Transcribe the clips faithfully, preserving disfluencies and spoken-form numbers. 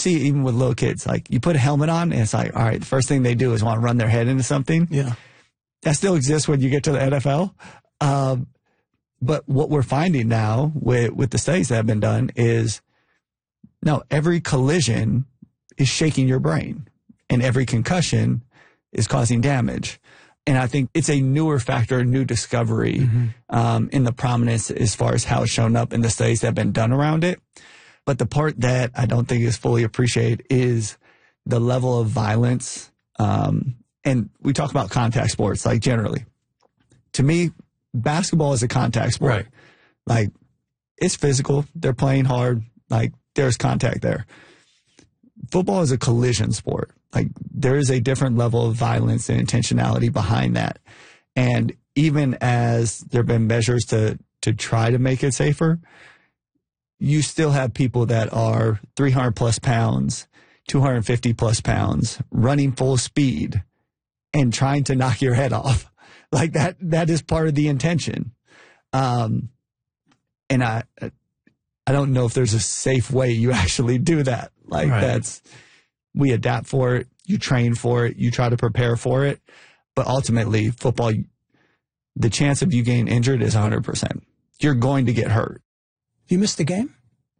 see it even with little kids. Like, you put a helmet on, and it's like, all right, the first thing they do is want to run their head into something. Yeah. That still exists when you get to the N F L. Um, but what we're finding now with, with the studies that have been done is, no, every collision is shaking your brain, and every concussion is causing damage. And I think it's a newer factor, a new discovery mm-hmm. um, in the prominence as far as how it's shown up in the studies that have been done around it. But the part that I don't think is fully appreciated is the level of violence. Um, and we talk about contact sports, like generally. To me, basketball is a contact sport. Right. Like, it's physical. They're playing hard. Like, there's contact there. Football is a collision sport. Like, there is a different level of violence and intentionality behind that. And even as there have been measures to, to try to make it safer, you still have people that are three hundred plus pounds, two hundred fifty plus pounds, running full speed and trying to knock your head off. Like, that, that is part of the intention. Um, and I, I don't know if there's a safe way you actually do that. Like, right. that's, we adapt for it. You train for it. You try to prepare for it. But ultimately, football, the chance of you getting injured is one hundred percent. You're going to get hurt. You missed the game?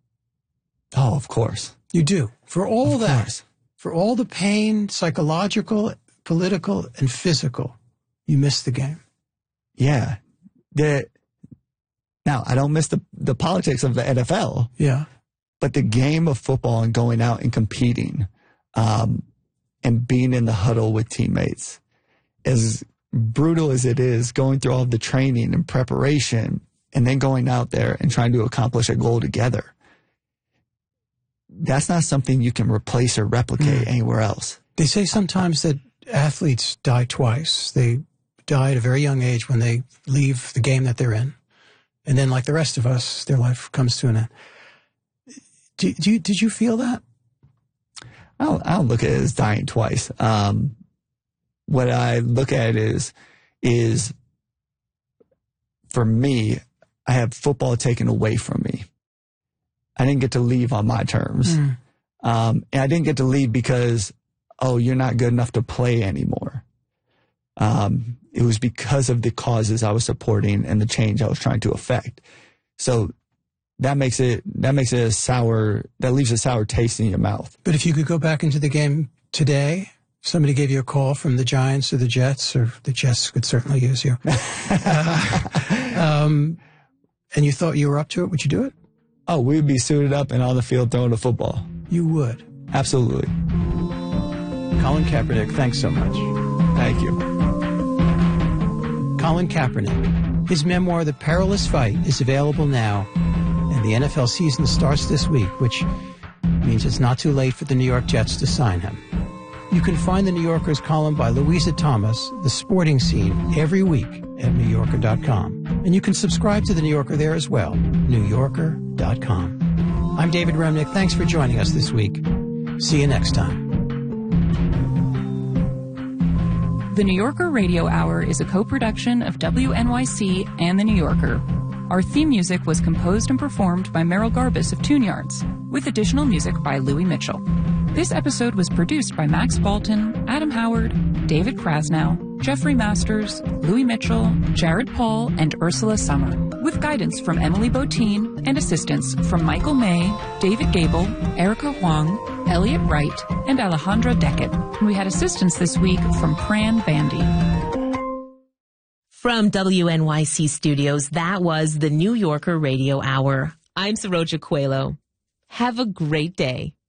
Oh, of course. You do. For all of that, course. For all the pain, psychological, political, and physical, you missed the game. Yeah. The, now, I don't miss the, the politics of the N F L. Yeah. But the game of football and going out and competing um, and being in the huddle with teammates, as brutal as it is, going through all of the training and preparation and then going out there and trying to accomplish a goal together, that's not something you can replace or replicate mm. anywhere else. They say sometimes that athletes die twice. They die at a very young age when they leave the game that they're in. And then, like the rest of us, their life comes to an end. Do, do you, did you feel that? I don't, I don't look at it as dying twice. Um, what I look at it is, is for me, I have football taken away from me. I didn't get to leave on my terms. Mm. Um, and I didn't get to leave because, oh, you're not good enough to play anymore. Um, it was because of the causes I was supporting and the change I was trying to affect. So that makes it, that makes it a sour, that leaves a sour taste in your mouth. But if you could go back into the game today, somebody gave you a call from the Giants or the Jets, or the Jets could certainly use you, uh, um, and you thought you were up to it, would you do it? Oh, we would be suited up and on the field throwing a football. You would? Absolutely. Colin Kaepernick, thanks so much. Thank you. Colin Kaepernick. His memoir, The Perilous Fight, is available now, and the N F L season starts this week, which means it's not too late for the New York Jets to sign him. You can find the New Yorker's column by Louisa Thomas, The Sporting Scene, every week at New Yorker dot com. And you can subscribe to the New Yorker there as well, New Yorker dot com. I'm David Remnick. Thanks for joining us this week. See you next time. The New Yorker Radio Hour is a co-production of W N Y C and The New Yorker. Our theme music was composed and performed by Merrill Garbus of Tune Yards, with additional music by Louis Mitchell. This episode was produced by Max Bolton, Adam Howard, David Krasnow, Jeffrey Masters, Louis Mitchell, Jared Paul, and Ursula Summer, with guidance from Emily Botine and assistance from Michael May, David Gable, Erica Huang, Elliot Wright, and Alejandra Deckett. We had assistance this week from Pran Bandy. From W N Y C Studios, that was the New Yorker Radio Hour. I'm Saroja Coelho. Have a great day.